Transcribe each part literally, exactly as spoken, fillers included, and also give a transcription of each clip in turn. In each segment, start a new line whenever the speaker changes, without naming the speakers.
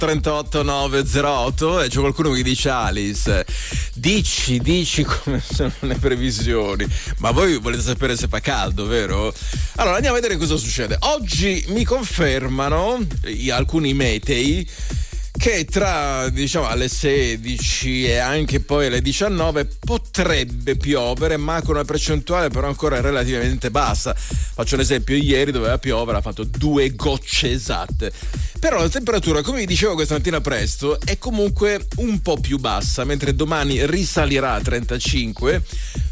trentotto nove zero otto e c'è qualcuno che dice: Alice, dici, dici come sono le previsioni, ma voi volete sapere se fa caldo, vero? Allora andiamo a vedere cosa succede. Oggi mi confermano alcuni metei che tra, diciamo, alle sedici e anche poi alle diciannove potrebbe piovere, ma con una percentuale però ancora relativamente bassa. Faccio un esempio: ieri doveva piovere, ha fatto due gocce esatte. Però la temperatura, come vi dicevo questa mattina presto, è comunque un po' più bassa, mentre domani risalirà a trentacinque,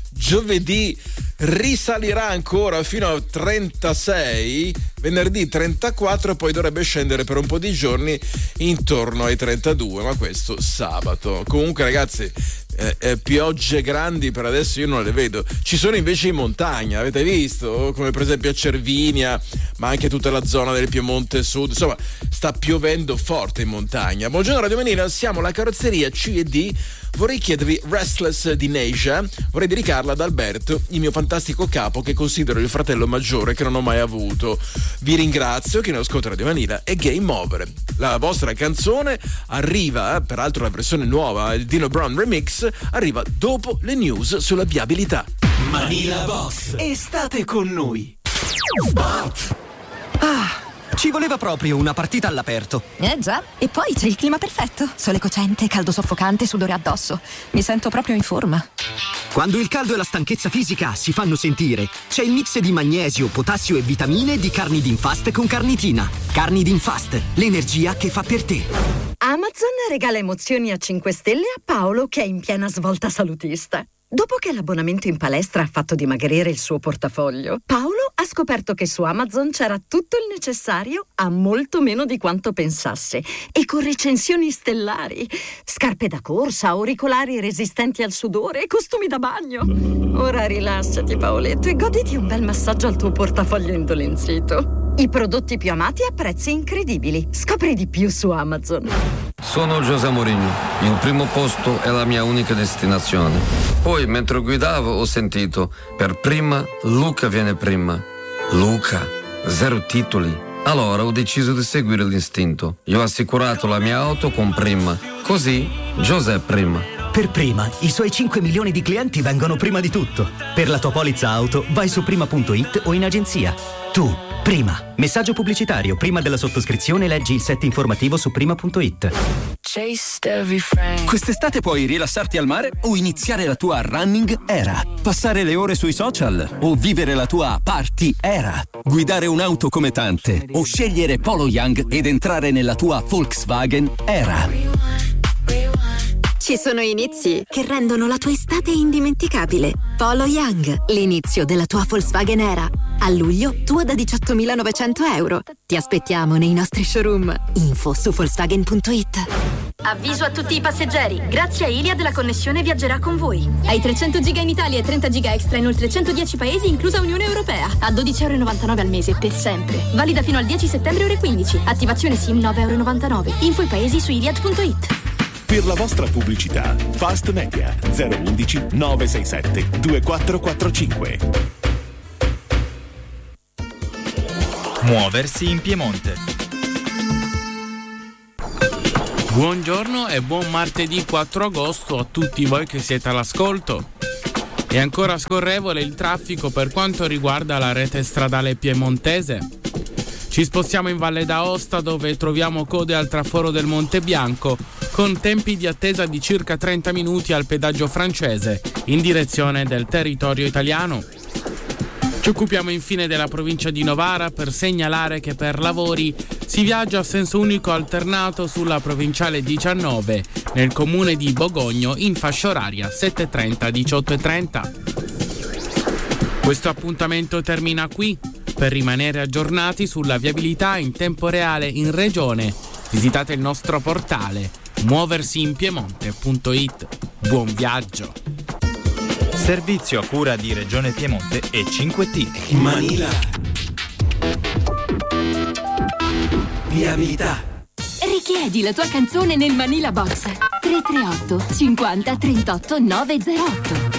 giovedì risalirà ancora fino a trentasei, venerdì trentaquattro e poi dovrebbe scendere per un po' di giorni intorno ai trentadue, ma questo sabato. Comunque ragazzi, eh, eh, piogge grandi per adesso io non le vedo. Ci sono invece in montagna, avete visto? Come per esempio a Cervinia, ma anche tutta la zona del Piemonte Sud, insomma sta piovendo forte in montagna. Buongiorno Radio Manila, siamo la carrozzeria C e D. Vorrei chiedervi Restless di Neja, vorrei dedicarla ad Alberto, il mio fantastico capo che considero il fratello maggiore che non ho mai avuto. Vi ringrazio, che ne ascolta Radio Manila e Game Over. La vostra canzone arriva, peraltro la versione nuova, il Dino Brown Remix, arriva dopo le news sulla viabilità.
Manila Box, estate con noi.
Sport. Ah, ci voleva proprio una partita all'aperto.
Eh già, e poi c'è il clima perfetto. Sole cocente, caldo soffocante, sudore addosso. Mi sento proprio in forma.
Quando il caldo e la stanchezza fisica si fanno sentire, c'è il mix di magnesio, potassio e vitamine di Carnidin Fast con carnitina. Carnidin Fast, l'energia che fa per te.
Amazon regala emozioni a cinque stelle a Paolo, che è in piena svolta salutista. Dopo che l'abbonamento in palestra ha fatto dimagrire il suo portafoglio, Paolo ha scoperto che su Amazon c'era tutto il necessario a molto meno di quanto pensasse, e con recensioni stellari: scarpe da corsa, auricolari resistenti al sudore e costumi da bagno. Ora rilassati, Paoletto, e goditi un bel massaggio al tuo portafoglio indolenzito. I prodotti più amati a prezzi incredibili. Scopri di più su Amazon.
Sono José Mourinho. Il primo posto è la mia unica destinazione. Poi, mentre guidavo, ho sentito: per prima, Luca viene prima. Luca, zero titoli. Allora ho deciso di seguire l'istinto. Io ho assicurato la mia auto con Prima. Così, José prima.
Per Prima, i suoi cinque milioni di clienti vengono prima di tutto. Per la tua polizza auto, vai su prima punto it o in agenzia. Tu, Prima. Messaggio pubblicitario. Prima della sottoscrizione leggi il set informativo su prima punto it.
Quest'estate puoi rilassarti al mare o iniziare la tua running era. Passare le ore sui social o vivere la tua party era. Guidare un'auto come tante o scegliere Polo Young ed entrare nella tua Volkswagen era.
Ci sono inizi che rendono la tua estate indimenticabile. Polo Young, l'inizio della tua Volkswagen era. A luglio, tua da diciottomilanovecento euro. Ti aspettiamo nei nostri showroom. Info su Volkswagen punto it.
Avviso a tutti i passeggeri. Grazie a Iliad la connessione viaggerà con voi. Hai trecento giga in Italia e trenta giga extra in oltre centodieci paesi, inclusa Unione Europea. A dodici virgola novantanove euro al mese, per sempre. Valida fino al dieci settembre ore quindici. Attivazione SIM nove virgola novantanove euro. Info i paesi su iliad punto it.
Per la vostra pubblicità, Fast Media zero uno uno nove sei sette due quattro quattro cinque.
Muoversi in Piemonte.
Buongiorno e buon martedì quattro agosto a tutti voi che siete all'ascolto. È ancora scorrevole il traffico per quanto riguarda la rete stradale piemontese. Ci spostiamo in Valle d'Aosta, dove troviamo code al traforo del Monte Bianco, con tempi di attesa di circa trenta minuti al pedaggio francese, in direzione del territorio italiano. Ci occupiamo infine della provincia di Novara per segnalare che per lavori si viaggia a senso unico alternato sulla provinciale diciannove nel comune di Bogogno in fascia oraria sette e trenta diciotto e trenta. Questo appuntamento termina qui. Per rimanere aggiornati sulla viabilità in tempo reale in regione, visitate il nostro portale muoversi in piemonte punto it. Buon viaggio!
Servizio a cura di Regione Piemonte e cinque T.
Manila. Viabilità.
Richiedi la tua canzone nel Manila Box tre tre otto cinquanta trentotto nove zero otto.